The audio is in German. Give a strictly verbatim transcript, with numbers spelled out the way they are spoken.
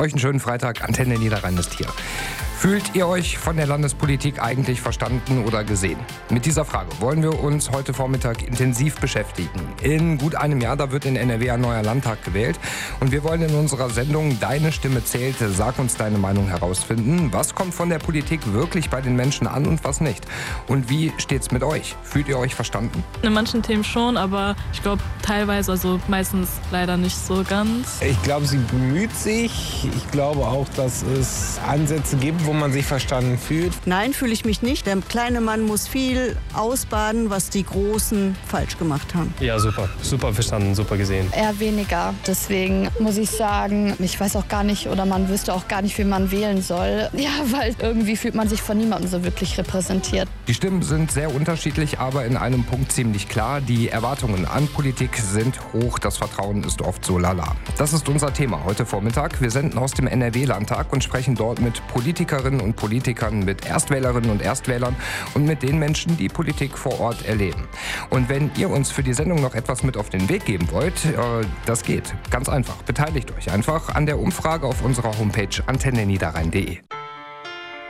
Euch einen schönen Freitag. Antenne Niederrhein ist hier. Fühlt ihr euch von der Landespolitik eigentlich verstanden oder gesehen? Mit dieser Frage wollen wir uns heute Vormittag intensiv beschäftigen. In gut einem Jahr, da wird in N R W ein neuer Landtag gewählt. Und wir wollen in unserer Sendung Deine Stimme zählt, sag uns deine Meinung herausfinden. Was kommt von der Politik wirklich bei den Menschen an und was nicht? Und wie steht's mit euch? Fühlt ihr euch verstanden? In manchen Themen schon, aber ich glaube teilweise, also meistens leider nicht so ganz. Ich glaube, sie bemüht sich. Ich glaube auch, dass es Ansätze gibt, wo man sich verstanden fühlt. Nein, fühle ich mich nicht. Der kleine Mann muss viel ausbaden, was die Großen falsch gemacht haben. Ja, super. Super verstanden, super gesehen. Eher weniger. Deswegen muss ich sagen, ich weiß auch gar nicht oder man wüsste auch gar nicht, wie man wählen soll. Ja, weil irgendwie fühlt man sich von niemandem so wirklich repräsentiert. Die Stimmen sind sehr unterschiedlich, aber in einem Punkt ziemlich klar. Die Erwartungen an Politik sind hoch, das Vertrauen ist oft so lala. Das ist unser Thema heute Vormittag. Wir senden aus dem N R W-Landtag und sprechen dort mit Politikerinnen und Politikern, mit Erstwählerinnen und Erstwählern und mit den Menschen, die Politik vor Ort erleben. Und wenn ihr uns für die Sendung noch etwas mit auf den Weg geben wollt, äh, das geht. Ganz einfach. Beteiligt euch einfach an der Umfrage auf unserer Homepage antenne niederrhein punkt de.